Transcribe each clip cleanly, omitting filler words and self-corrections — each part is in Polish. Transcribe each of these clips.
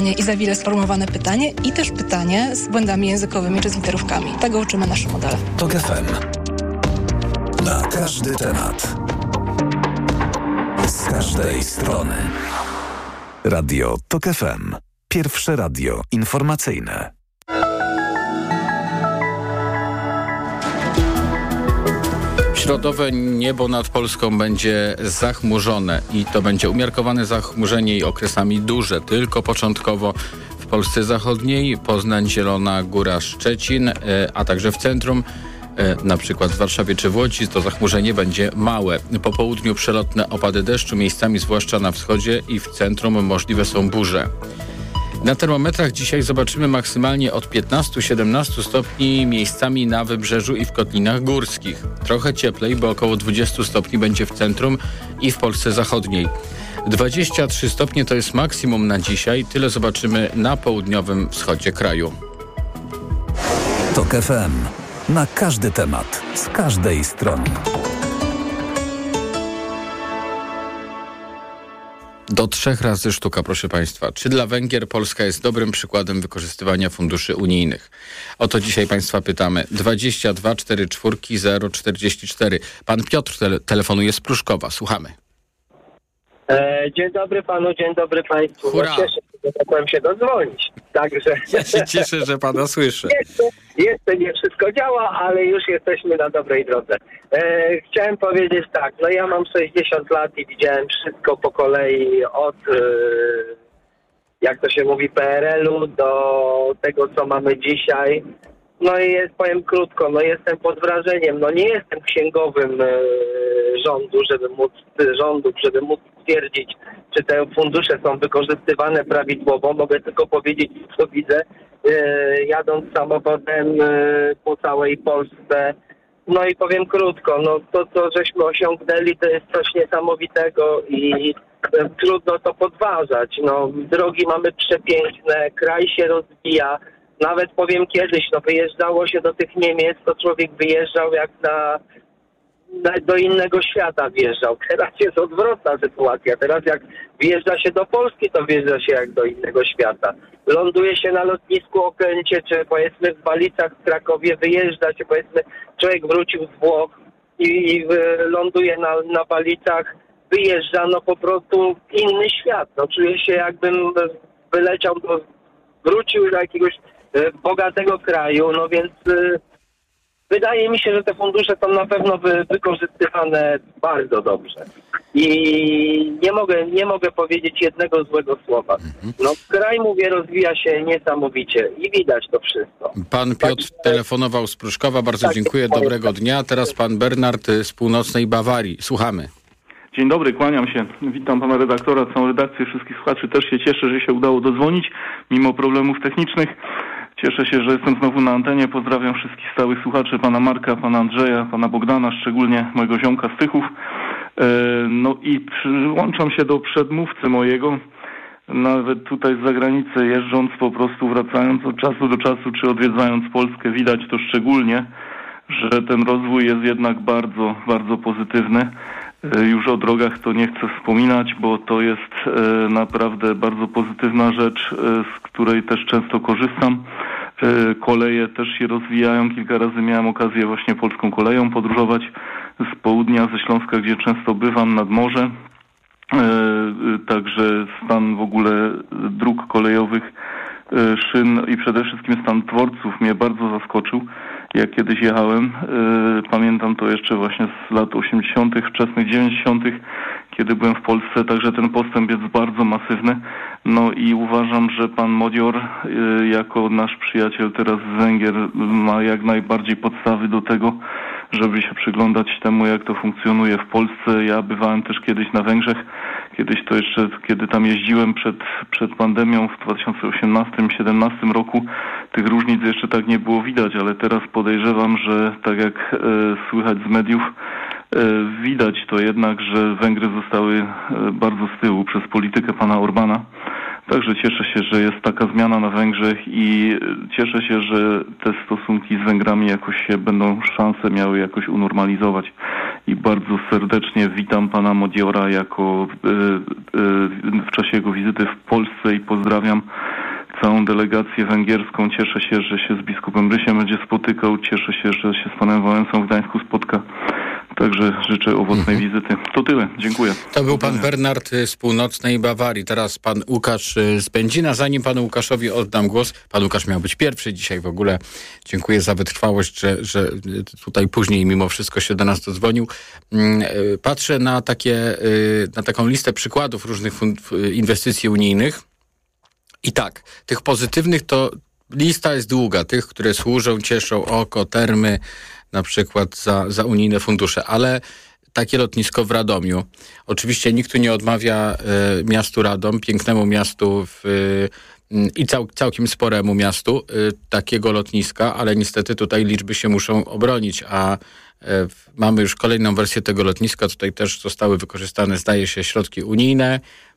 I za wiele sformułowane pytanie i też pytanie z błędami językowymi czy z literówkami. Tego uczymy nasze modele. TOK FM. Na każdy temat. Z każdej strony. Radio TOK FM. Pierwsze radio informacyjne. Środowe niebo nad Polską będzie zachmurzone i to będzie umiarkowane zachmurzenie i okresami duże, tylko początkowo w Polsce zachodniej, Poznań, Zielona Góra, Szczecin, a także w centrum, na przykład w Warszawie czy w Łodzi, to zachmurzenie będzie małe. Po południu przelotne opady deszczu, miejscami zwłaszcza na wschodzie i w centrum możliwe są burze. Na termometrach dzisiaj zobaczymy maksymalnie od 15-17 stopni, miejscami na wybrzeżu i w kotlinach górskich. Trochę cieplej, bo około 20 stopni będzie w centrum i w Polsce zachodniej. 23 stopnie to jest maksimum na dzisiaj, tyle zobaczymy na południowym wschodzie kraju. TOK FM. Na każdy temat, z każdej strony. Do 3 razy sztuka, proszę Państwa. Czy dla Węgier Polska jest dobrym przykładem wykorzystywania funduszy unijnych? O to dzisiaj Państwa pytamy. 22 44 044. Pan Piotr telefonuje z Pruszkowa. Słuchamy. Dzień dobry panu, dzień dobry państwu. Hurra. No cieszę się, że mogłem się dodzwonić. Także Ja się cieszę, że Pana słyszę. Jeszcze nie wszystko działa, ale już jesteśmy na dobrej drodze. Chciałem powiedzieć tak, no ja mam 60 lat i widziałem wszystko po kolei od, jak to się mówi, PRL-u do tego, co mamy dzisiaj. No i powiem krótko, no jestem pod wrażeniem, no nie jestem księgowym rządu, żeby móc stwierdzić, czy te fundusze są wykorzystywane prawidłowo. Mogę tylko powiedzieć, co widzę, jadąc samochodem po całej Polsce. No i powiem krótko, no to, co żeśmy osiągnęli, to jest coś niesamowitego i trudno to podważać. No, drogi mamy przepiękne, kraj się rozwija. Nawet powiem kiedyś, no wyjeżdżało się do tych Niemiec, to człowiek wyjeżdżał jak do innego świata wjeżdżał. Teraz jest odwrotna sytuacja. Teraz jak wjeżdża się do Polski, to wjeżdża się jak do innego świata. Ląduje się na lotnisku Okęcie, czy powiedzmy w Balicach, w Krakowie, wyjeżdża się, powiedzmy, człowiek wrócił z Włoch i ląduje na Balicach, wyjeżdża, no po prostu inny świat. No czuję się jakbym wrócił do jakiegoś bogatego kraju, no więc wydaje mi się, że te fundusze są na pewno wykorzystywane bardzo dobrze. I nie mogę powiedzieć jednego złego słowa. No kraj, mówię, rozwija się niesamowicie i widać to wszystko. Pan Piotr telefonował z Pruszkowa, bardzo dziękuję, dobrego dnia. Teraz pan Bernard z północnej Bawarii. Słuchamy. Dzień dobry, kłaniam się. Witam pana redaktora, całą redakcję, wszystkich słuchaczy. Też się cieszę, że się udało dodzwonić, mimo problemów technicznych. Cieszę się, że jestem znowu na antenie. Pozdrawiam wszystkich stałych słuchaczy, pana Marka, pana Andrzeja, pana Bogdana, szczególnie mojego ziomka z Tychów. No i przyłączam się do przedmówcy mojego. Nawet tutaj z zagranicy jeżdżąc, po prostu wracając od czasu do czasu, czy odwiedzając Polskę, widać to szczególnie, że ten rozwój jest jednak bardzo, bardzo pozytywny. Już o drogach to nie chcę wspominać, bo to jest naprawdę bardzo pozytywna rzecz, z której też często korzystam. Koleje też się rozwijają. Kilka razy miałem okazję właśnie polską koleją podróżować z południa, ze Śląska, gdzie często bywam, nad morze. Także stan w ogóle dróg kolejowych, szyn i przede wszystkim stan dworców mnie bardzo zaskoczył. Jak kiedyś jechałem, pamiętam to jeszcze właśnie z lat 80., wczesnych 90., kiedy byłem w Polsce, także ten postęp jest bardzo masywny. No i uważam, że pan Modior, jako nasz przyjaciel teraz z Węgier, ma jak najbardziej podstawy do tego, żeby się przyglądać temu, jak to funkcjonuje w Polsce. Ja bywałem też kiedyś na Węgrzech, kiedyś to jeszcze, kiedy tam jeździłem przed pandemią w 2018-2017 roku, tych różnic jeszcze tak nie było widać, ale teraz podejrzewam, że tak jak słychać z mediów, widać to jednak, że Węgry zostały bardzo z tyłu przez politykę pana Orbana. Także cieszę się, że jest taka zmiana na Węgrzech i cieszę się, że te stosunki z Węgrami jakoś się będą szanse miały jakoś unormalizować. i bardzo serdecznie witam pana Modziora w czasie jego wizyty w Polsce i pozdrawiam całą delegację węgierską. Cieszę się, że się z biskupem Rysiem będzie spotykał. Cieszę się, że się z panem Wałęsą w Gdańsku spotka. Także życzę owocnej wizyty. To tyle. Dziękuję. To był pan Bernard z północnej Bawarii. Teraz pan Łukasz z Będzina. Zanim panu Łukaszowi oddam głos, pan Łukasz miał być pierwszy dzisiaj w ogóle. Dziękuję za wytrwałość, że tutaj później mimo wszystko się do nas dodzwonił. Patrzę na taką listę przykładów różnych inwestycji unijnych. I tak, tych pozytywnych to lista jest długa. Tych, które służą, cieszą oko, termy, na przykład za unijne fundusze, ale takie lotnisko w Radomiu. Oczywiście nikt tu nie odmawia miastu Radom, pięknemu miastu i całkiem sporemu miastu takiego lotniska, ale niestety tutaj liczby się muszą obronić, a mamy już kolejną wersję tego lotniska. Tutaj też zostały wykorzystane, zdaje się, środki unijne,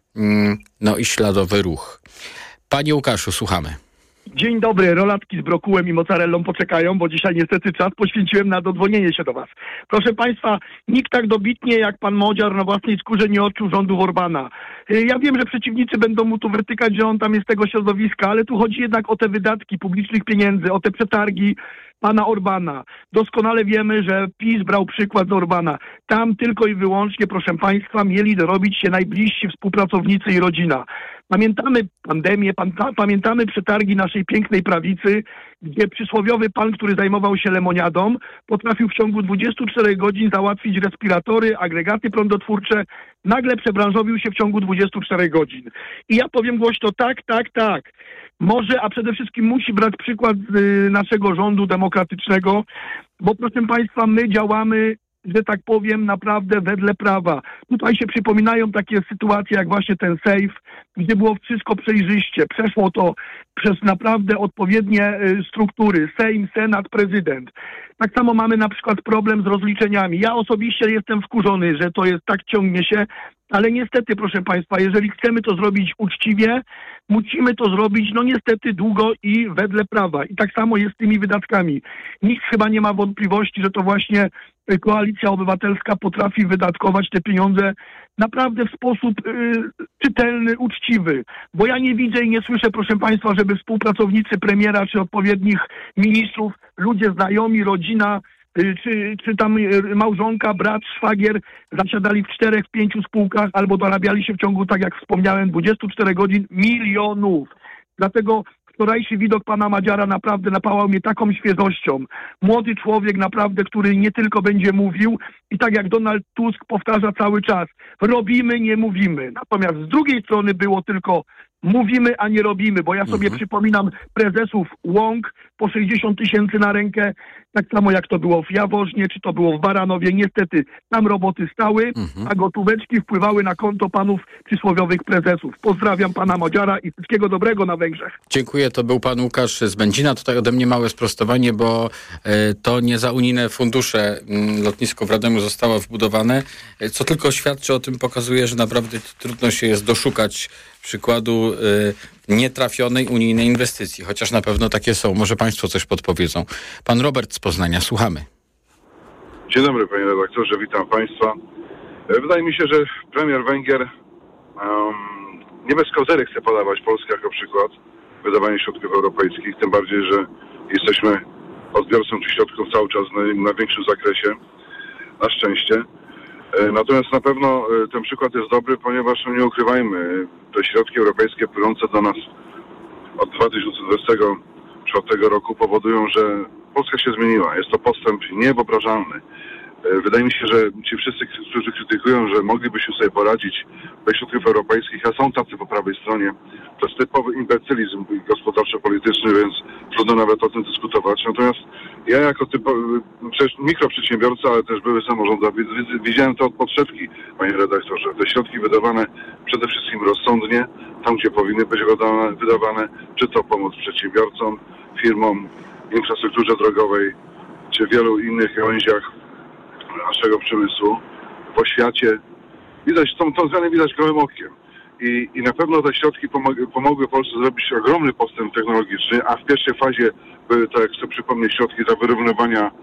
no i śladowy ruch. Panie Łukaszu, słuchamy. Dzień dobry, rolatki z brokułem i mozzarellą poczekają, bo dzisiaj niestety czas poświęciłem na dodzwonienie się do was. Proszę państwa, nikt tak dobitnie jak pan Modziar na własnej skórze nie odczuł rządów Orbana. Ja wiem, że przeciwnicy będą mu tu wytykać, że on tam jest z tego środowiska, ale tu chodzi jednak o te wydatki publicznych pieniędzy, o te przetargi pana Orbana. Doskonale wiemy, że PiS brał przykład z Orbana. Tam tylko i wyłącznie, proszę państwa, mieli dorobić się najbliżsi współpracownicy i rodzina. Pamiętamy pandemię, pamiętamy przetargi naszej pięknej prawicy, gdzie przysłowiowy pan, który zajmował się lemoniadą, potrafił w ciągu 24 godzin załatwić respiratory, agregaty prądotwórcze, nagle przebranżowił się w ciągu 24 godzin. I ja powiem głośno tak. Może, a przede wszystkim musi brać przykład z naszego rządu demokratycznego, bo proszę państwa, my działamy, że tak powiem, naprawdę wedle prawa. Tutaj się przypominają takie sytuacje jak właśnie ten sejf, gdzie było wszystko przejrzyście. Przeszło to przez naprawdę odpowiednie struktury. Sejm, Senat, prezydent. Tak samo mamy na przykład problem z rozliczeniami. Ja osobiście jestem wkurzony, że to jest tak ciągnie się, ale niestety, proszę państwa, jeżeli chcemy to zrobić uczciwie, musimy to zrobić, no niestety, długo i wedle prawa. I tak samo jest z tymi wydatkami. Nikt chyba nie ma wątpliwości, że to właśnie Koalicja Obywatelska potrafi wydatkować te pieniądze naprawdę w sposób czytelny, uczciwy. Bo ja nie widzę i nie słyszę, proszę państwa, żeby współpracownicy premiera czy odpowiednich ministrów, ludzie znajomi, rodzina, czy tam małżonka, brat, szwagier zasiadali w 4-5 spółkach albo dorabiali się w ciągu, tak jak wspomniałem, 24 godzin milionów. Dlatego wczorajszy widok pana Modziara naprawdę napałał mnie taką świeżością. Młody człowiek naprawdę, który nie tylko będzie mówił i tak jak Donald Tusk powtarza cały czas, robimy, nie mówimy. Natomiast z drugiej strony było tylko mówimy, a nie robimy, bo ja sobie przypominam prezesów łąk po 60 000 na rękę, tak samo jak to było w Jaworznie, czy to było w Baranowie. Niestety tam roboty stały, a gotóweczki wpływały na konto panów przysłowiowych prezesów. Pozdrawiam pana Modziara i wszystkiego dobrego na Węgrzech. Dziękuję, to był pan Łukasz z Będzina. Tutaj ode mnie małe sprostowanie, bo to nie za unijne fundusze lotnisko w Radomiu zostało wbudowane, co tylko świadczy o tym, pokazuje, że naprawdę trudno się jest doszukać przykładu nietrafionej unijnej inwestycji, chociaż na pewno takie są. Może państwo coś podpowiedzą. Pan Robert z Poznania, słuchamy. Dzień dobry, panie redaktorze, witam państwa. Wydaje mi się, że premier Węgier nie bez kozery chce podawać Polskę jako przykład wydawania środków europejskich, tym bardziej, że jesteśmy odbiorcą tych środków cały czas na większym zakresie, na szczęście. Natomiast na pewno ten przykład jest dobry, ponieważ nie ukrywajmy, te środki europejskie płynące do nas od 2024 roku powodują, że Polska się zmieniła. Jest to postęp niewyobrażalny. Wydaje mi się, że ci wszyscy, którzy krytykują, że moglibyśmy sobie poradzić bez środków europejskich, a są tacy po prawej stronie, to jest typowy imbecylizm gospodarczo-polityczny, więc trudno nawet o tym dyskutować. Natomiast ja jako mikroprzedsiębiorca, ale też były samorządowiec, widziałem to od podszewki, panie redaktorze. Te środki wydawane przede wszystkim rozsądnie, tam gdzie powinny być wydawane, czy to pomoc przedsiębiorcom, firmom, infrastrukturze drogowej, czy wielu innych gałęziach naszego przemysłu po świecie. Widać, tą zmianę widać gołym okiem. I na pewno te środki pomogły Polsce zrobić ogromny postęp technologiczny, a w pierwszej fazie były to, jak chcę przypomnieć, środki dla wyrównywania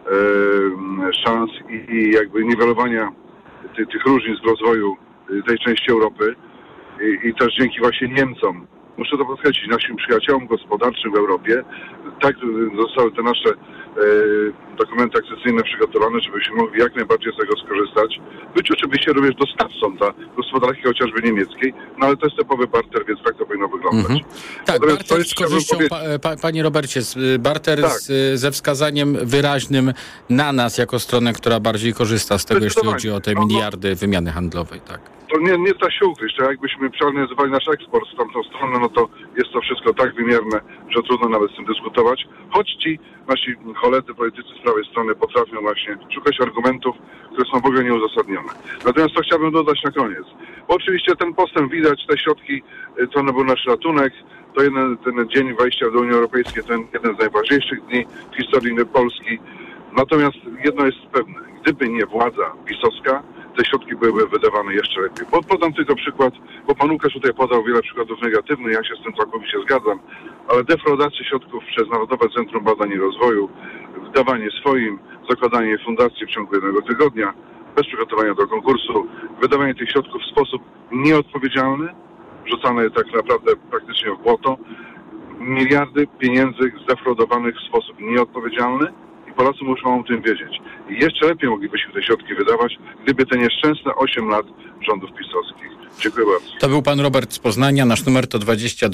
szans i jakby niwelowania tych różnic w rozwoju tej części Europy i też dzięki właśnie Niemcom, muszę to podkreślić, naszym przyjaciołom gospodarczym w Europie, tak zostały te nasze dokumenty akcesyjne przygotowane, żebyśmy mogli jak najbardziej z tego skorzystać. Być oczywiście również dostawcą dla gospodarki chociażby niemieckiej, no ale to jest typowy barter, więc tak to powinno wyglądać. Tak, barter z korzyścią, panie Robercie, barter tak. Ze wskazaniem wyraźnym na nas jako stronę, która bardziej korzysta z tego, jeśli chodzi o te miliardy wymiany handlowej, tak. To nie da się ukryć, to jakbyśmy przeanalizowali nasz eksport w tamtą stronę, no to jest to wszystko tak wymierne, że trudno nawet z tym dyskutować, choć ci nasi koledzy politycy z prawej strony potrafią właśnie szukać argumentów, które są w ogóle nieuzasadnione. Natomiast to chciałbym dodać na koniec. Bo oczywiście ten postęp widać, te środki, to był nasz ratunek, to ten dzień wejścia do Unii Europejskiej, to jeden z najważniejszych dni w historii Polski. Natomiast jedno jest pewne, gdyby nie władza pisowska, te środki byłyby wydawane jeszcze lepiej. Podam tylko przykład, bo pan Łukasz tutaj podał wiele przykładów negatywnych, ja się z tym całkowicie zgadzam, ale defraudacja środków przez Narodowe Centrum Badań i Rozwoju, wydawanie swoim, zakładanie fundacji w ciągu jednego tygodnia, bez przygotowania do konkursu, wydawanie tych środków w sposób nieodpowiedzialny, wrzucane tak naprawdę praktycznie w błoto, miliardy pieniędzy zdefraudowanych w sposób nieodpowiedzialny, Polacy muszą o tym wiedzieć. I jeszcze lepiej moglibyśmy te środki wydawać, gdyby te nieszczęsne 8 lat rządów pisowskich. Dziękuję bardzo. To był pan Robert z Poznania. Nasz numer to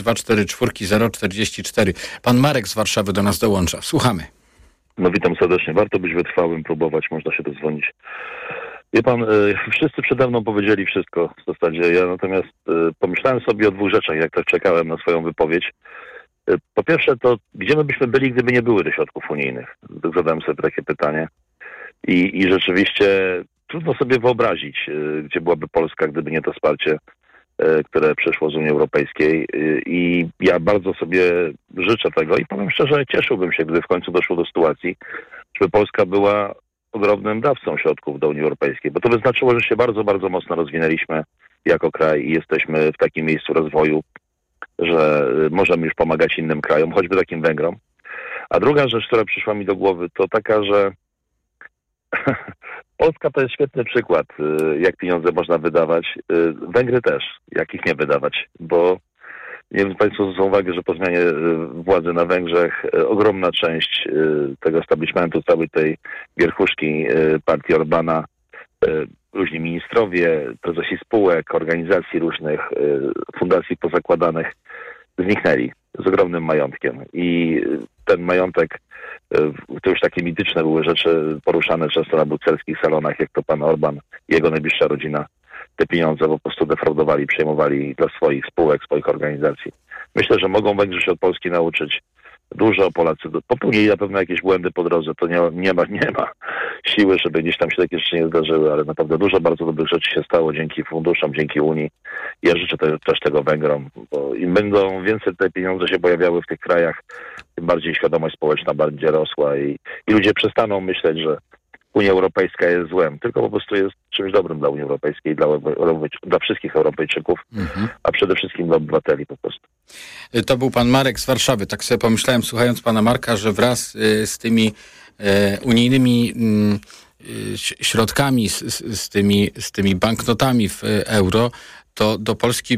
2244 044. Pan Marek z Warszawy do nas dołącza. Słuchamy. No witam serdecznie. Warto być wytrwałym, próbować, można się dodzwonić. Wie pan, wszyscy przede mną powiedzieli wszystko w zasadzie. Ja natomiast pomyślałem sobie o dwóch rzeczach, jak tak czekałem na swoją wypowiedź. Po pierwsze, to gdzie my byśmy byli, gdyby nie były tych środków unijnych? Zadałem sobie takie pytanie. I rzeczywiście trudno sobie wyobrazić, gdzie byłaby Polska, gdyby nie to wsparcie, które przyszło z Unii Europejskiej. I ja bardzo sobie życzę tego i powiem szczerze, cieszyłbym się, gdy w końcu doszło do sytuacji, żeby Polska była ogromnym dawcą środków do Unii Europejskiej, bo to by znaczyło, że się bardzo, bardzo mocno rozwinęliśmy jako kraj i jesteśmy w takim miejscu rozwoju, że możemy już pomagać innym krajom, choćby takim Węgrom. A druga rzecz, która przyszła mi do głowy, to taka, że Polska to jest świetny przykład, jak pieniądze można wydawać. Węgry też, jak ich nie wydawać, bo nie wiem, państwo zwrócą uwagę, że po zmianie władzy na Węgrzech ogromna część tego establishmentu, całej tej wierchuszki partii Orbana, różni ministrowie, prezesi spółek, organizacji różnych, fundacji pozakładanych zniknęli z ogromnym majątkiem. I ten majątek, to już takie mityczne były rzeczy poruszane często na brukselskich salonach, jak to pan Orban i jego najbliższa rodzina te pieniądze po prostu defraudowali, przejmowali dla swoich spółek, swoich organizacji. Myślę, że mogą Węgrzy się od Polski nauczyć dużo. Polacy popełnili na pewno jakieś błędy po drodze, to nie ma siły, żeby gdzieś tam się takie rzeczy nie zdarzyły, ale naprawdę dużo bardzo dobrych rzeczy się stało dzięki funduszom, dzięki Unii. Ja życzę też tego Węgrom, bo im będą więcej te pieniądze się pojawiały w tych krajach, tym bardziej świadomość społeczna będzie rosła i ludzie przestaną myśleć, że Unia Europejska jest złem, tylko po prostu jest czymś dobrym dla Unii Europejskiej, dla wszystkich Europejczyków, a przede wszystkim dla obywateli po prostu. To był pan Marek z Warszawy. Tak sobie pomyślałem, słuchając pana Marka, że wraz z tymi unijnymi środkami, z tymi banknotami w euro, to do Polski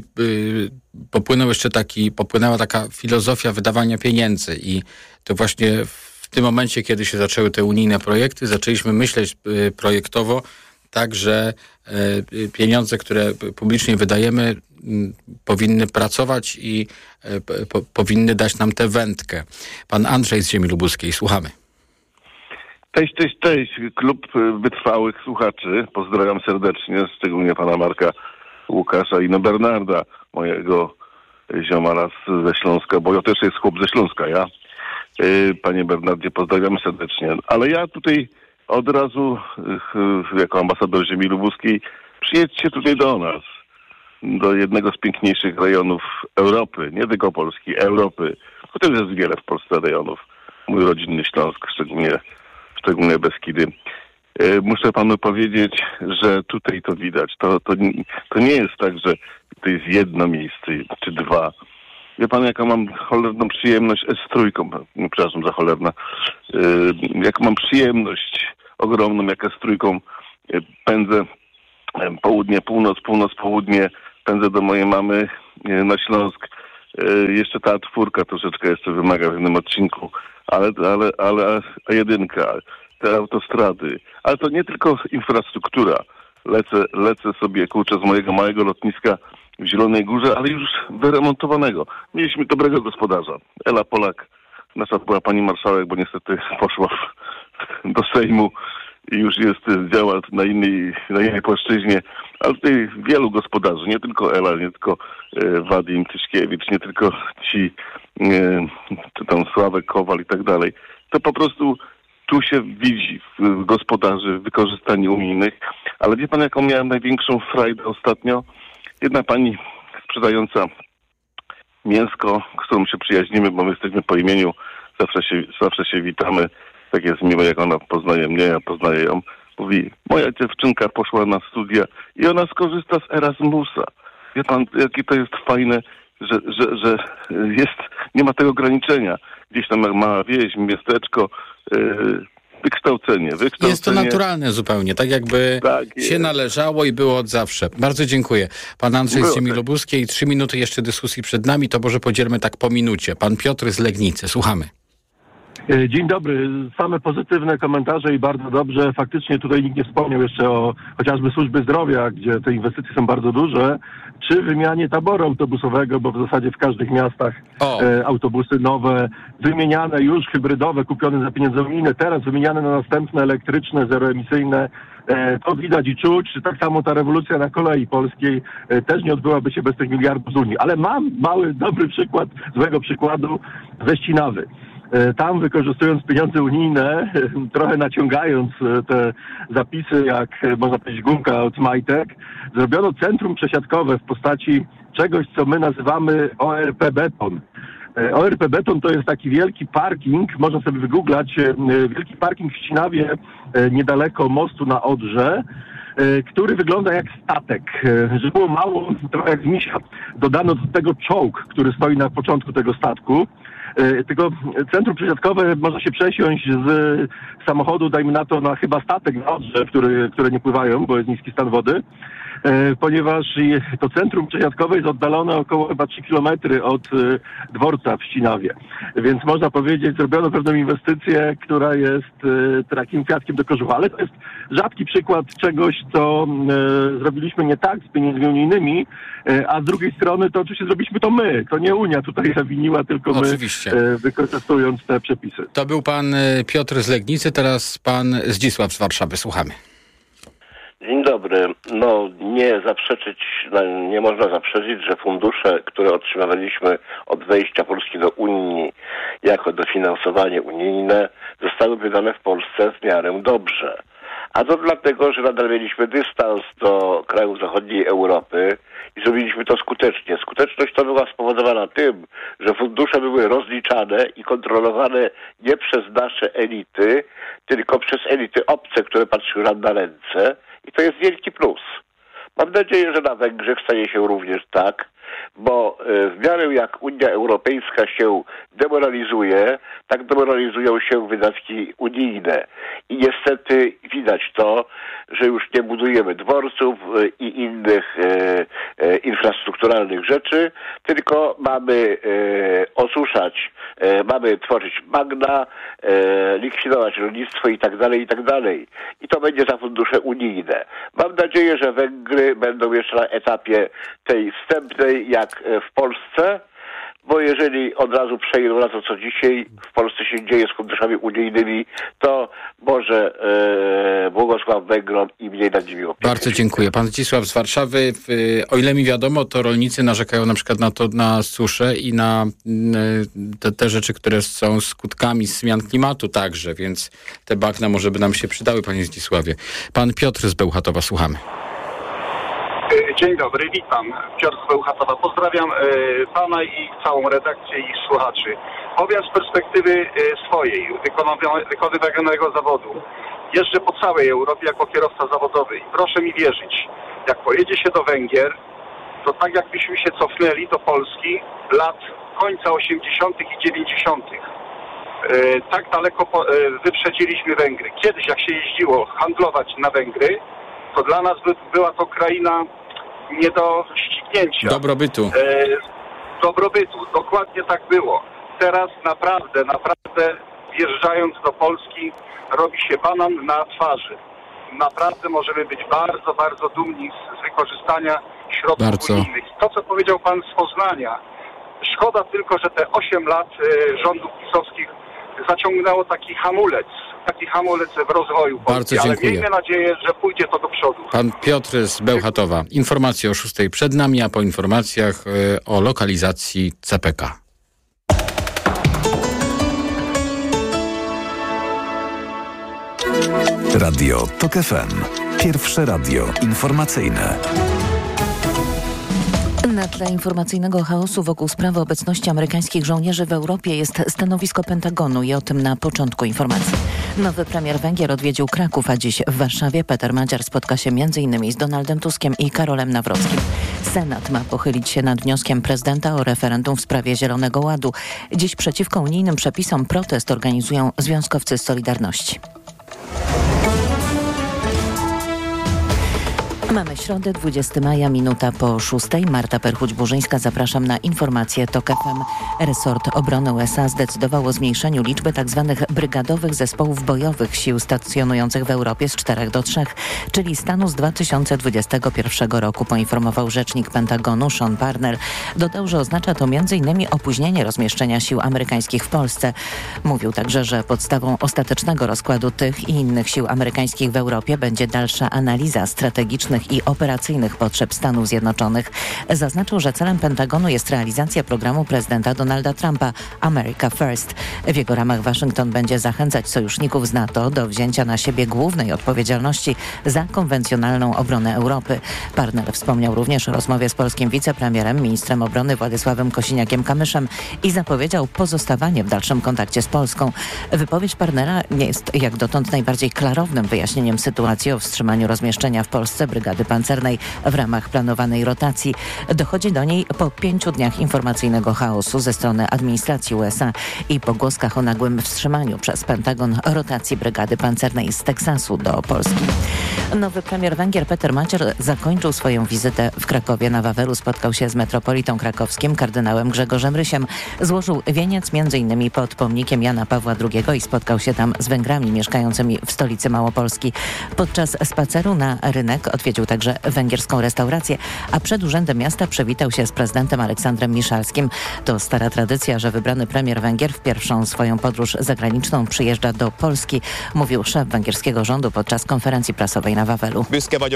popłynęła taka filozofia wydawania pieniędzy i to właśnie w tym momencie, kiedy się zaczęły te unijne projekty, zaczęliśmy myśleć projektowo tak, że pieniądze, które publicznie wydajemy, powinny pracować i powinny dać nam tę wędkę. Pan Andrzej z ziemi lubuskiej, słuchamy. Cześć. Klub wytrwałych słuchaczy. Pozdrawiam serdecznie, szczególnie pana Marka, Łukasza i Bernarda, mojego ziomala ze Śląska, bo ja też jest chłop ze Śląska, ja. Panie Bernardzie, pozdrawiam serdecznie. Ale ja tutaj od razu, jako ambasador ziemi lubuskiej, przyjedźcie tutaj do nas, do jednego z piękniejszych rejonów Europy, nie tylko Polski, Europy. Chociaż jest wiele w Polsce rejonów. Mój rodzinny Śląsk, szczególnie Beskidy. Muszę panu powiedzieć, że tutaj to widać. To nie jest tak, że to jest jedno miejsce czy dwa. Wie pan, jaką mam cholerną przyjemność S3, przepraszam za cholerna, jaką mam przyjemność ogromną, jak S3 pędzę południe, północ, południe, pędzę do mojej mamy na Śląsk. Jeszcze ta czwórka troszeczkę jeszcze wymaga w jednym odcinku, ale A1, te autostrady, ale to nie tylko infrastruktura. Lecę sobie, z mojego małego lotniska w Zielonej Górze, ale już wyremontowanego. Mieliśmy dobrego gospodarza. Ela Polak, nasza była pani marszałek, bo niestety poszła do Sejmu i już działa na innej płaszczyźnie, ale tutaj wielu gospodarzy, nie tylko Ela, nie tylko Wadim Tyszkiewicz, nie tylko czy tam Sławek Kowal i tak dalej. To po prostu tu się widzi w gospodarzy, w wykorzystaniu unijnych, ale wie pan, jaką miałem największą frajdę ostatnio? Jedna pani sprzedająca mięsko, z którą się przyjaźnimy, bo my jesteśmy po imieniu, zawsze się witamy. Tak jest miłe, jak ona poznaje mnie, ja poznaję ją. Mówi, moja dziewczynka poszła na studia i ona skorzysta z Erasmusa. Wie pan, jakie to jest fajne, że nie ma tego ograniczenia. Gdzieś tam mała wieś, miasteczko, wykształcenie. Jest to naturalne zupełnie, tak jakby się należało i było od zawsze. Bardzo dziękuję. Pan Andrzej z Ziemi Lubuskiej, 3 minuty jeszcze dyskusji przed nami, to może podzielmy tak po minucie. Pan Piotr z Legnicy, słuchamy. Dzień dobry. Same pozytywne komentarze i bardzo dobrze. Faktycznie tutaj nikt nie wspomniał jeszcze o chociażby służby zdrowia, gdzie te inwestycje są bardzo duże, czy wymianie taboru autobusowego, bo w zasadzie w każdych miastach autobusy nowe, wymieniane już, hybrydowe, kupione za pieniądze unijne, teraz wymieniane na następne elektryczne, zeroemisyjne. To widać i czuć. Tak samo ta rewolucja na kolei polskiej też nie odbyłaby się bez tych miliardów z Unii. Ale mam mały, dobry przykład, złego przykładu ze Ścinawy. Tam, wykorzystując pieniądze unijne, trochę naciągając te zapisy, jak można powiedzieć gumka od majtek, zrobiono centrum przesiadkowe w postaci czegoś, co my nazywamy ORP Beton. ORP Beton to jest taki wielki parking, można sobie wygooglać, wielki parking w Ścinawie, niedaleko mostu na Odrze, który wygląda jak statek. Że było mało, trochę jak z misia, dodano do tego czołg, który stoi na początku tego statku. Tego centrum przesiadkowe można się przesiąść z samochodu, dajmy na to, na chyba statek na Odrze, które nie pływają, bo jest niski stan wody, ponieważ to centrum przesiadkowe jest oddalone około chyba 3 kilometry od dworca w Ścinawie. Więc można powiedzieć, zrobiono pewną inwestycję, która jest takim kwiatkiem do kożucha. Ale to jest rzadki przykład czegoś, co zrobiliśmy nie tak z pieniędzmi unijnymi, a z drugiej strony to oczywiście zrobiliśmy to my. To nie Unia tutaj zawiniła, tylko my, wykorzystując te przepisy. To był pan Piotr z Legnicy, teraz pan Zdzisław z Warszawy. Słuchamy. Dzień dobry. Nie można zaprzeczyć, że fundusze, które otrzymywaliśmy od wejścia Polski do Unii jako dofinansowanie unijne, zostały wydane w Polsce w miarę dobrze. A to dlatego, że nadal mieliśmy dystans do krajów zachodniej Europy i zrobiliśmy to skutecznie. Skuteczność to była spowodowana tym, że fundusze były rozliczane i kontrolowane nie przez nasze elity, tylko przez elity obce, które patrzyły nam na ręce. I to jest wielki plus. Mam nadzieję, że na Węgrzech stanie się również tak, bo w miarę jak Unia Europejska się demoralizuje, tak demoralizują się wydatki unijne. I niestety widać to, że już nie budujemy dworców i innych infrastrukturalnych rzeczy, tylko mamy osuszać, mamy tworzyć bagna, likwidować rolnictwo i tak dalej, i tak dalej. I to będzie za fundusze unijne. Mam nadzieję, że Węgry będą jeszcze na etapie tej wstępnej, jak w Polsce, bo jeżeli od razu przejdą na to, co dzisiaj w Polsce się dzieje z funduszami unijnymi, to może błogosław Węgrom i mniej nad nimi opiekę. Bardzo dziękuję. Pan Zdzisław z Warszawy. O ile mi wiadomo, to rolnicy narzekają na przykład na suszę i na te rzeczy, które są skutkami zmian klimatu także, więc te bagna może by nam się przydały, panie Zdzisławie. Pan Piotr z Bełchatowa, słuchamy. Dzień dobry, witam. Piotr z Bełchatowa. Pozdrawiam pana i całą redakcję i słuchaczy. Powiem z perspektywy swojej, wykonywanego zawodu. Jeżdżę po całej Europie jako kierowca zawodowy i proszę mi wierzyć, jak pojedzie się do Węgier, to tak jakbyśmy się cofnęli do Polski lat końca 80. i 90. Tak daleko wyprzedziliśmy Węgry. Kiedyś jak się jeździło handlować na Węgry, to dla nas była to kraina nie do ścignięcia. Dobrobytu. Dobrobytu, dokładnie tak było. Teraz naprawdę wjeżdżając do Polski robi się banan na twarzy. Naprawdę możemy być bardzo, bardzo dumni z wykorzystania środków unijnych. To, co powiedział pan z Poznania, szkoda tylko, że te 8 lat rządów pisowskich zaciągnęło taki hamulec w rozwoju Polski. Bardzo dziękuję. Ale miejmy nadzieję, że pójdzie to do przodu. Pan Piotr z Bełchatowa. Informacje o 6 przed nami, a po informacjach o lokalizacji CPK. Radio TOK FM. Pierwsze radio informacyjne. Na tle informacyjnego chaosu wokół sprawy obecności amerykańskich żołnierzy w Europie jest stanowisko Pentagonu i o tym na początku informacji. Nowy premier Węgier odwiedził Kraków, a dziś w Warszawie Peter Madziar spotka się m.in. z Donaldem Tuskiem i Karolem Nawrockim. Senat ma pochylić się nad wnioskiem prezydenta o referendum w sprawie Zielonego Ładu. Dziś przeciwko unijnym przepisom protest organizują związkowcy z Solidarności. Mamy środę, 20 maja, minuta po 6. Marta Perchuć-Burzyńska, zapraszam na informacje TOK FM. Resort Obrony USA zdecydował o zmniejszeniu liczby tzw. brygadowych zespołów bojowych sił stacjonujących w Europie z 4 do 3, czyli stanu z 2021 roku, poinformował rzecznik Pentagonu Sean Parner. Dodał, że oznacza to m.in. opóźnienie rozmieszczenia sił amerykańskich w Polsce. Mówił także, że podstawą ostatecznego rozkładu tych i innych sił amerykańskich w Europie będzie dalsza analiza strategicznych i operacyjnych potrzeb Stanów Zjednoczonych. Zaznaczył, że celem Pentagonu jest realizacja programu prezydenta Donalda Trumpa America First. W jego ramach Waszyngton będzie zachęcać sojuszników z NATO do wzięcia na siebie głównej odpowiedzialności za konwencjonalną obronę Europy. Partner wspomniał również o rozmowie z polskim wicepremierem, ministrem obrony Władysławem Kosiniakiem-Kamyszem i zapowiedział pozostawanie w dalszym kontakcie z Polską. Wypowiedź partnera jest jak dotąd najbardziej klarownym wyjaśnieniem sytuacji o wstrzymaniu rozmieszczenia w Polsce brygady pancernej w ramach planowanej rotacji. Dochodzi do niej po 5 dniach informacyjnego chaosu ze strony administracji USA i pogłoskach o nagłym wstrzymaniu przez Pentagon rotacji brygady pancernej z Teksasu do Polski. Nowy premier Węgier Peter Madziar zakończył swoją wizytę w Krakowie. Na Wawelu spotkał się z metropolitą krakowskim kardynałem Grzegorzem Rysiem. Złożył wieniec m.in. pod pomnikiem Jana Pawła II i spotkał się tam z Węgrami mieszkającymi w stolicy Małopolski. Podczas spaceru na rynek odwiedził także węgierską restaurację, a przed Urzędem Miasta przywitał się z prezydentem Aleksandrem Miszalskim. To stara tradycja, że wybrany premier Węgier w pierwszą swoją podróż zagraniczną przyjeżdża do Polski, mówił szef węgierskiego rządu podczas konferencji prasowej na Wawelu.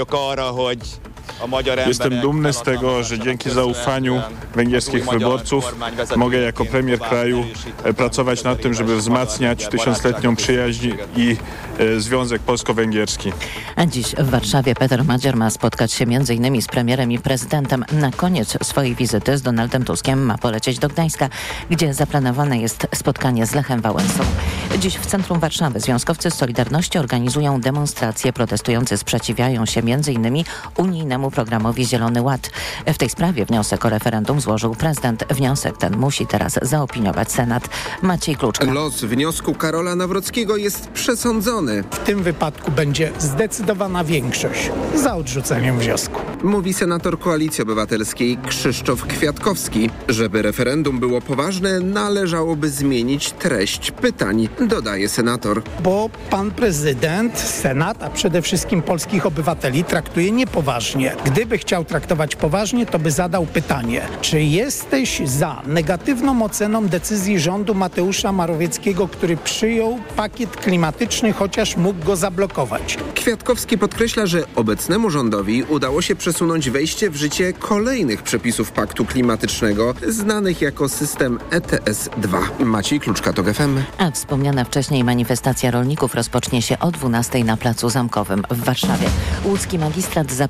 Jestem dumny z tego, że dzięki zaufaniu węgierskich wyborców mogę jako premier kraju pracować nad tym, żeby wzmacniać tysiącletnią przyjaźń i związek polsko-węgierski. A dziś w Warszawie Peter Madziar ma spotkać się m.in. z premierem i prezydentem. Na koniec swojej wizyty z Donaldem Tuskiem ma polecieć do Gdańska, gdzie zaplanowane jest spotkanie z Lechem Wałęsą. Dziś w centrum Warszawy związkowcy z Solidarności organizują demonstracje. Protestujący sprzeciwiają się m.in. unijnemu programowi Zielony Ład. W tej sprawie wniosek o referendum złożył prezydent. Wniosek ten musi teraz zaopiniować Senat. Maciej Kluczka. Los wniosku Karola Nawrockiego jest przesądzony. W tym wypadku będzie zdecydowana większość za odrzuceniem wniosku. Mówi senator Koalicji Obywatelskiej Krzysztof Kwiatkowski. Żeby referendum było poważne, należałoby zmienić treść pytań, dodaje senator. Bo pan prezydent, Senat, a przede wszystkim polskich obywateli traktuje niepoważnie. Gdyby chciał traktować poważnie, to by zadał pytanie, czy jesteś za negatywną oceną decyzji rządu Mateusza Morawieckiego, który przyjął pakiet klimatyczny, chociaż mógł go zablokować. Kwiatkowski podkreśla, że obecnemu rządowi udało się przesunąć wejście w życie kolejnych przepisów paktu klimatycznego, znanych jako system ETS-2. Maciej Kluczka, TOK FM. A wspomniana wcześniej manifestacja rolników rozpocznie się o 12:00 na Placu Zamkowym w Warszawie. Łódzki magistrat zapewnia, że będzie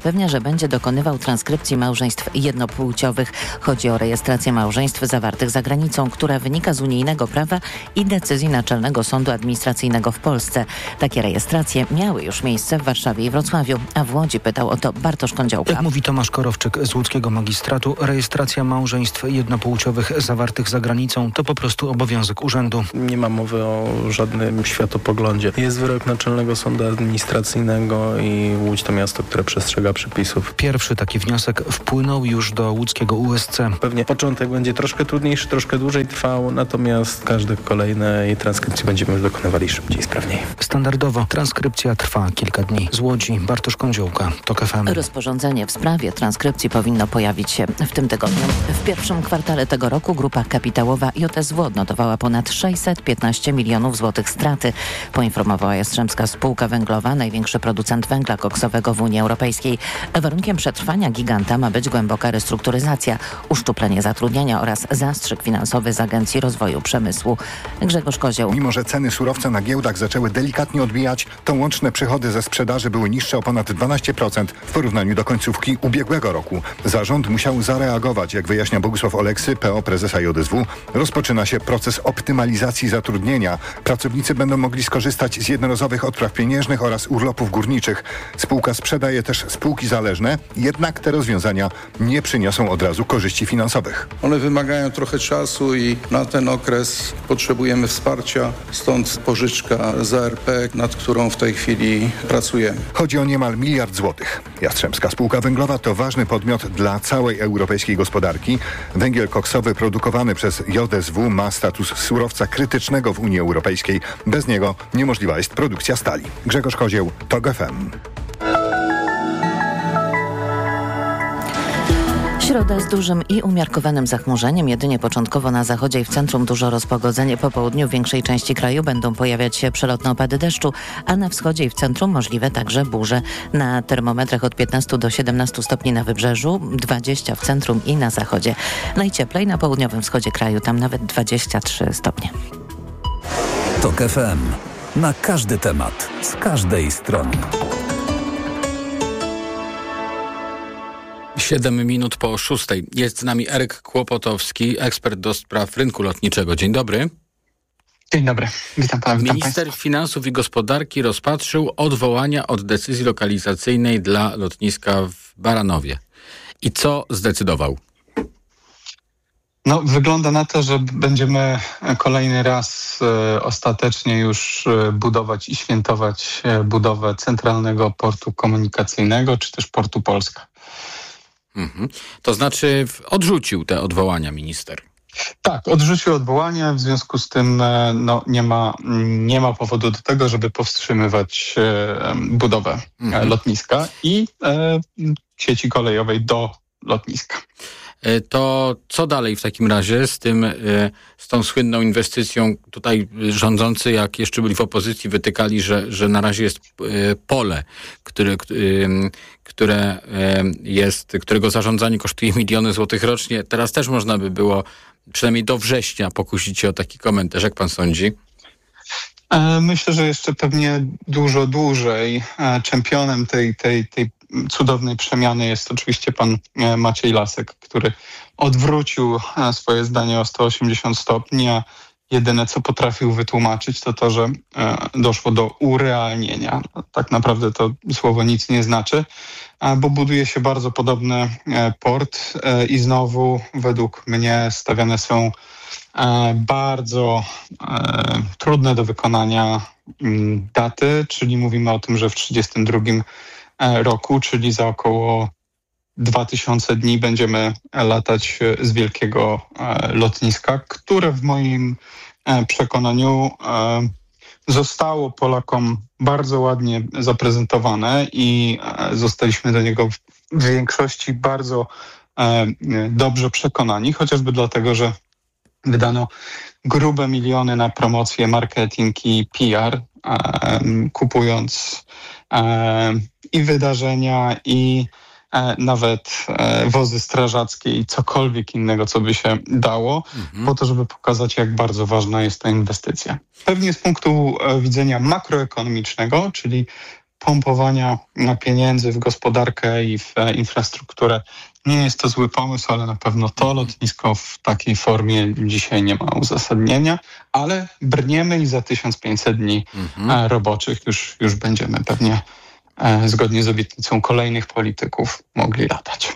będzie dokonywał transkrypcji małżeństw jednopłciowych. Chodzi o rejestrację małżeństw zawartych za granicą, która wynika z unijnego prawa i decyzji Naczelnego Sądu Administracyjnego w Polsce. Takie rejestracje miały już miejsce w Warszawie i Wrocławiu, a w Łodzi pytał o to Bartosz Kądziołka. Jak mówi Tomasz Korowczyk z łódzkiego magistratu, rejestracja małżeństw jednopłciowych zawartych za granicą to po prostu obowiązek urzędu. Nie ma mowy o żadnym światopoglądzie. Jest wyrok Naczelnego Sądu Administracyjnego i Łódź to miasto, które przestrzega przepisów. Pierwszy taki wniosek wpłynął już do łódzkiego USC. Pewnie początek będzie troszkę trudniejszy, troszkę dłużej trwał, natomiast każde kolejne transkrypcje będziemy już dokonywali szybciej i sprawniej. Standardowo transkrypcja trwa kilka dni. Z Łodzi Bartosz Kądziołka, TOK FM. Rozporządzenie w sprawie transkrypcji powinno pojawić się w tym tygodniu. W pierwszym kwartale tego roku grupa kapitałowa JSW odnotowała ponad 615 milionów złotych straty, poinformowała Jastrzębska Spółka Węglowa, największy producent węgla koksowego w Unii Europejskiej. Warunkiem przetrwania giganta ma być głęboka restrukturyzacja, uszczuplenie zatrudnienia oraz zastrzyk finansowy z Agencji Rozwoju Przemysłu. Grzegorz Kozioł. Mimo że ceny surowca na giełdach zaczęły delikatnie odbijać, to łączne przychody ze sprzedaży były niższe o ponad 12% w porównaniu do końcówki ubiegłego roku. Zarząd musiał zareagować, jak wyjaśnia Bogusław Oleksy, PO prezesa JSW. Rozpoczyna się proces optymalizacji zatrudnienia. Pracownicy będą mogli skorzystać z jednorazowych odpraw pieniężnych oraz urlopów górniczych. Spółka sprzedaje też spółki zależne, jednak te rozwiązania nie przyniosą od razu korzyści finansowych. One wymagają trochę czasu i na ten okres potrzebujemy wsparcia, stąd pożyczka z ARP, nad którą w tej chwili pracujemy. Chodzi o niemal 1 miliard złotych. Jastrzębska Spółka Węglowa to ważny podmiot dla całej europejskiej gospodarki. Węgiel koksowy produkowany przez JSW ma status surowca krytycznego w Unii Europejskiej. Bez niego niemożliwa jest produkcja stali. Grzegorz Kozieł, TOK FM. Środa z dużym i umiarkowanym zachmurzeniem. Jedynie początkowo na zachodzie i w centrum dużo rozpogodzenie. Po południu w większej części kraju będą pojawiać się przelotne opady deszczu, a na wschodzie i w centrum możliwe także burze. Na termometrach od 15 do 17 stopni na wybrzeżu, 20 w centrum i na zachodzie. Najcieplej na południowym wschodzie kraju, tam nawet 23 stopnie. TOK FM. Na każdy temat, z każdej strony. 7 minut po 6. Jest z nami Eryk Kłopotowski, ekspert do spraw rynku lotniczego. Dzień dobry. Dzień dobry, witam pana. Minister Finansów i Gospodarki rozpatrzył odwołania od decyzji lokalizacyjnej dla lotniska w Baranowie. I co zdecydował? No, wygląda na to, że będziemy kolejny raz ostatecznie już budować i świętować budowę Centralnego Portu Komunikacyjnego, czy też Portu Polska. To znaczy odrzucił te odwołania minister? Tak, odrzucił odwołanie, w związku z tym nie ma powodu do tego, żeby powstrzymywać budowę lotniska i sieci kolejowej do lotniska. To co dalej w takim razie z tą słynną inwestycją? Tutaj rządzący, jak jeszcze byli w opozycji, wytykali, że na razie jest pole, którego zarządzanie kosztuje miliony złotych rocznie. Teraz też można by było przynajmniej do września pokusić się o taki komentarz. Jak pan sądzi? Myślę, że jeszcze pewnie dużo dłużej. Czempionem tej cudownej przemiany jest oczywiście pan Maciej Lasek, który odwrócił swoje zdanie o 180 stopni, a jedyne, co potrafił wytłumaczyć, to, że doszło do urealnienia. Tak naprawdę to słowo nic nie znaczy, bo buduje się bardzo podobny port i znowu według mnie stawiane są bardzo trudne do wykonania daty, czyli mówimy o tym, że w 1932 roku, czyli za około 2000 dni będziemy latać z wielkiego lotniska, które w moim przekonaniu zostało Polakom bardzo ładnie zaprezentowane i zostaliśmy do niego w większości bardzo dobrze przekonani, chociażby dlatego, że wydano grube miliony na promocję, marketing i PR, kupując i wydarzenia, i nawet wozy strażackie i cokolwiek innego, co by się dało, po to, żeby pokazać, jak bardzo ważna jest ta inwestycja. Pewnie z punktu widzenia makroekonomicznego, czyli pompowania pieniędzy w gospodarkę i w infrastrukturę. Nie jest to zły pomysł, ale na pewno to lotnisko w takiej formie dzisiaj nie ma uzasadnienia, ale brniemy i za 1500 dni roboczych już będziemy pewnie zgodnie z obietnicą kolejnych polityków mogli latać.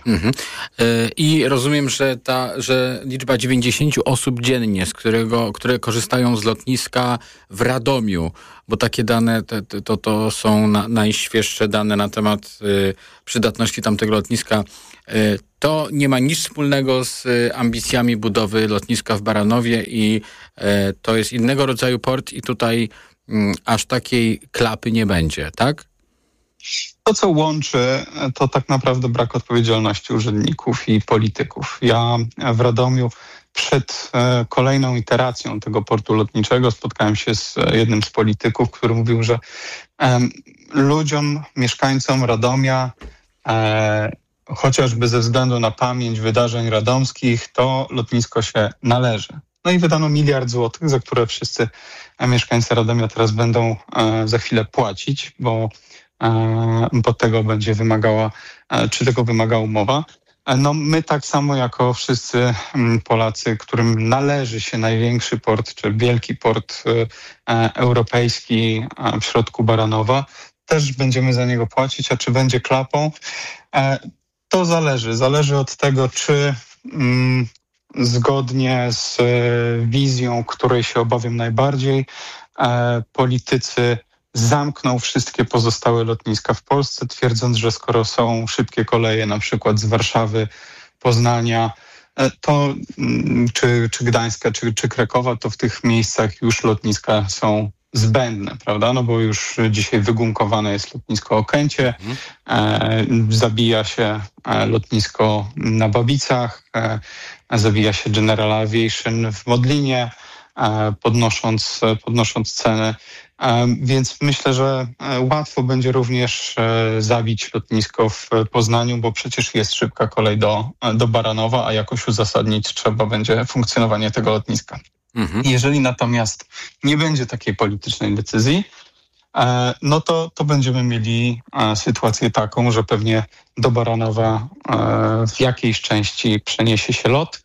I rozumiem, że liczba 90 osób dziennie, które korzystają z lotniska w Radomiu, bo takie dane to są najświeższe dane na temat przydatności tamtego lotniska, to nie ma nic wspólnego z ambicjami budowy lotniska w Baranowie i to jest innego rodzaju port i tutaj aż takiej klapy nie będzie, tak? To, co łączy, to tak naprawdę brak odpowiedzialności urzędników i polityków. Ja w Radomiu przed kolejną iteracją tego portu lotniczego spotkałem się z jednym z polityków, który mówił, że ludziom, mieszkańcom Radomia, chociażby ze względu na pamięć wydarzeń radomskich, to lotnisko się należy. No i wydano 1 miliard złotych, za które wszyscy mieszkańcy Radomia teraz będą za chwilę płacić, bo tego będzie tego wymaga umowa. No my tak samo jako wszyscy Polacy, którym należy się największy port, czy wielki port europejski w środku Baranowa, też będziemy za niego płacić, a czy będzie klapą? To zależy od tego, czy zgodnie z wizją, której się obawiam najbardziej, politycy zamknął wszystkie pozostałe lotniska w Polsce, twierdząc, że skoro są szybkie koleje, na przykład z Warszawy, Poznania, to czy Gdańska, czy Krakowa, to w tych miejscach już lotniska są zbędne, prawda? No bo już dzisiaj wygumkowane jest lotnisko Okęcie, zabija się lotnisko na Babicach, zabija się General Aviation w Modlinie, podnosząc ceny. Więc myślę, że łatwo będzie również zabić lotnisko w Poznaniu, bo przecież jest szybka kolej do Baranowa, a jakoś uzasadnić trzeba będzie funkcjonowanie tego lotniska. Jeżeli natomiast nie będzie takiej politycznej decyzji, no to będziemy mieli sytuację taką, że pewnie do Baranowa w jakiejś części przeniesie się lot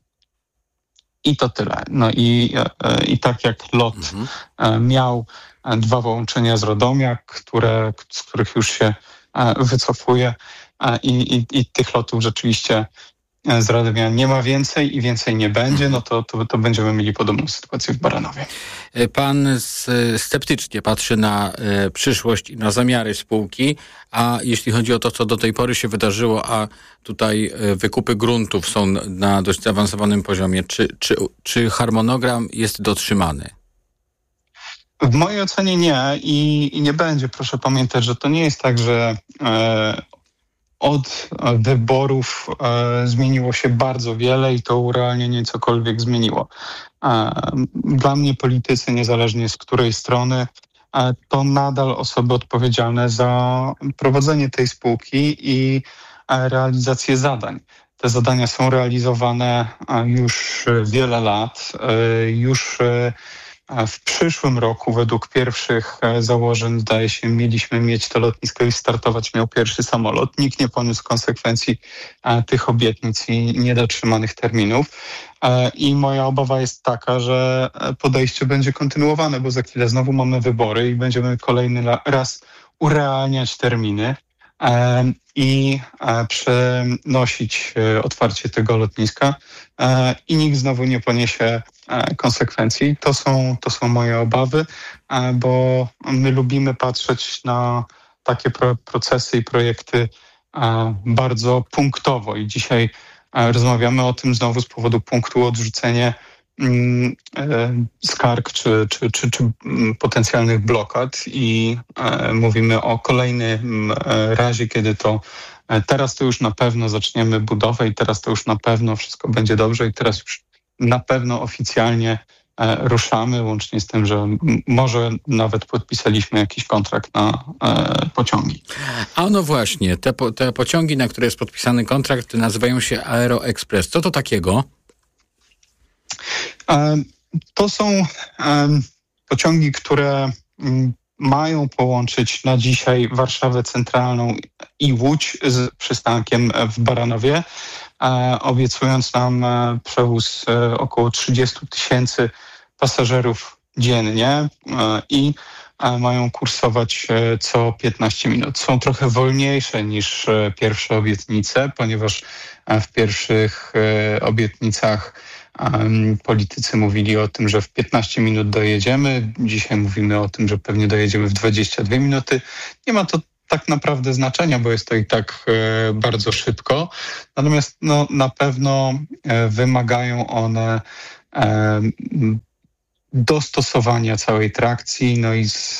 i to tyle. No i tak jak LOT miał 2 połączenia z Radomia, z których już się wycofuje i tych lotów rzeczywiście z Radomia nie ma więcej i więcej nie będzie, no to będziemy mieli podobną sytuację w Baranowie. Pan sceptycznie patrzy na przyszłość i na zamiary spółki, a jeśli chodzi o to, co do tej pory się wydarzyło, a tutaj wykupy gruntów są na dość zaawansowanym poziomie, czy harmonogram jest dotrzymany? W mojej ocenie nie i nie będzie. Proszę pamiętać, że to nie jest tak, że od wyborów zmieniło się bardzo wiele i to urealnienie cokolwiek zmieniło. Dla mnie politycy, niezależnie z której strony, to nadal osoby odpowiedzialne za prowadzenie tej spółki i realizację zadań. Te zadania są realizowane już wiele lat. Już w przyszłym roku według pierwszych założeń, zdaje się, mieliśmy mieć to lotnisko i startować miał pierwszy samolot. Nikt nie poniósł konsekwencji tych obietnic i niedotrzymanych terminów. I moja obawa jest taka, że podejście będzie kontynuowane, bo za chwilę znowu mamy wybory i będziemy kolejny raz urealniać terminy i przenosić otwarcie tego lotniska i nikt znowu nie poniesie konsekwencji. To są moje obawy, bo my lubimy patrzeć na takie procesy i projekty bardzo punktowo i dzisiaj rozmawiamy o tym znowu z powodu punktu odrzucenie skarg czy potencjalnych blokad i mówimy o kolejnym razie, kiedy to teraz to już na pewno zaczniemy budowę i teraz to już na pewno wszystko będzie dobrze i teraz już na pewno oficjalnie ruszamy, łącznie z tym, że może nawet podpisaliśmy jakiś kontrakt na pociągi. A no właśnie, te pociągi, na które jest podpisany kontrakt, nazywają się Aero Express. Co to takiego? To są pociągi, które mają połączyć na dzisiaj Warszawę Centralną i Łódź z przystankiem w Baranowie, obiecując nam przewóz około 30 000 pasażerów dziennie i mają kursować co 15 minut. Są trochę wolniejsze niż pierwsze obietnice, ponieważ w pierwszych obietnicach politycy mówili o tym, że w 15 minut dojedziemy. Dzisiaj mówimy o tym, że pewnie dojedziemy w 22 minuty. Nie ma to tak naprawdę znaczenia, bo jest to i tak bardzo szybko. Natomiast na pewno wymagają one dostosowania całej trakcji, no i z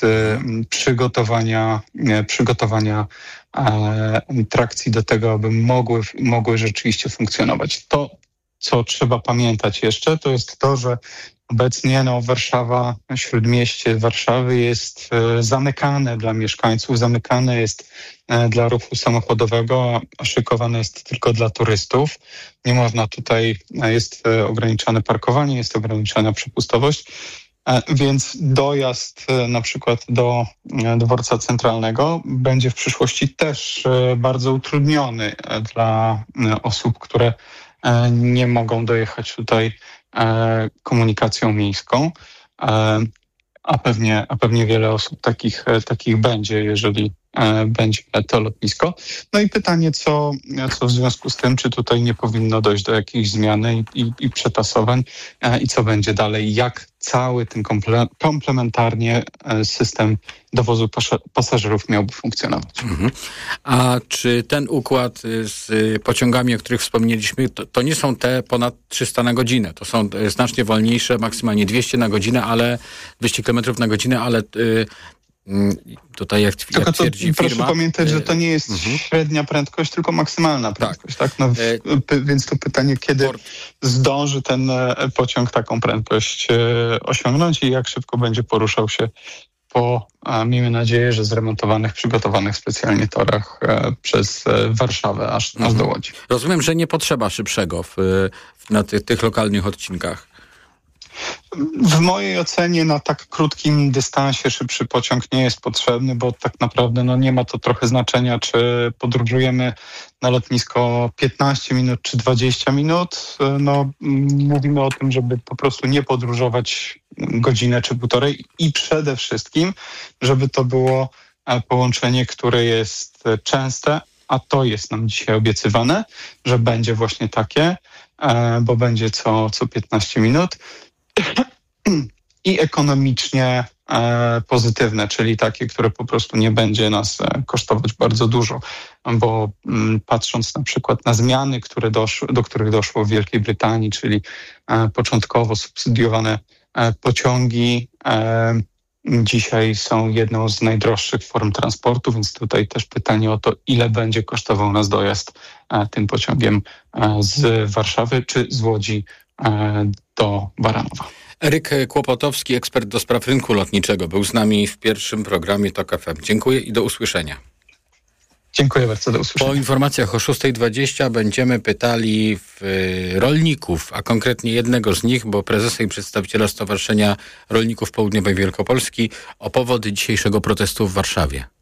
przygotowania trakcji do tego, aby mogły rzeczywiście funkcjonować. To, co trzeba pamiętać jeszcze, to jest to, że obecnie Warszawa, śródmieście Warszawy jest zamykane dla mieszkańców, zamykane jest dla ruchu samochodowego, a szykowane jest tylko dla turystów. Nie można tutaj, jest ograniczone parkowanie, jest ograniczona przepustowość, więc dojazd na przykład do dworca centralnego będzie w przyszłości też bardzo utrudniony dla osób, które nie mogą dojechać tutaj komunikacją miejską, a pewnie wiele osób takich będzie, jeżeli będzie to lotnisko. No i pytanie, co w związku z tym, czy tutaj nie powinno dojść do jakiejś zmiany i przetasowań i co będzie dalej, jak cały ten komplementarnie system dowozu pasażerów miałby funkcjonować. A czy ten układ z pociągami, o których wspomnieliśmy, to nie są te ponad 300 na godzinę, to są znacznie wolniejsze, maksymalnie 200 na godzinę, ale 200 km na godzinę, ale tutaj jak twierdzi firma... Proszę pamiętać, że to nie jest średnia prędkość, tylko maksymalna prędkość. Tak? Więc to pytanie, kiedy zdąży ten pociąg taką prędkość osiągnąć i jak szybko będzie poruszał się po, miejmy nadzieję, że zremontowanych, przygotowanych specjalnie torach przez Warszawę aż do Łodzi. Rozumiem, że nie potrzeba szybszego na tych lokalnych odcinkach. W mojej ocenie na tak krótkim dystansie szybszy pociąg nie jest potrzebny, bo tak naprawdę nie ma to trochę znaczenia, czy podróżujemy na lotnisko 15 minut czy 20 minut. Mówimy o tym, żeby po prostu nie podróżować godzinę czy półtorej i przede wszystkim, żeby to było połączenie, które jest częste, a to jest nam dzisiaj obiecywane, że będzie właśnie takie, bo będzie co 15 minut. I ekonomicznie pozytywne, czyli takie, które po prostu nie będzie nas kosztować bardzo dużo, bo patrząc na przykład na zmiany, do których doszło w Wielkiej Brytanii, czyli początkowo subsydiowane pociągi, dzisiaj są jedną z najdroższych form transportu, więc tutaj też pytanie o to, ile będzie kosztował nas dojazd tym pociągiem z Warszawy czy z Łodzi do Baranowa. Eryk Kłopotowski, ekspert do spraw rynku lotniczego, był z nami w pierwszym programie TOK FM. Dziękuję i do usłyszenia. Dziękuję bardzo, do usłyszenia. Po informacjach o 6:20 będziemy pytali rolników, a konkretnie jednego z nich, bo prezesa i przedstawiciela Stowarzyszenia Rolników Południowej Wielkopolski, o powody dzisiejszego protestu w Warszawie.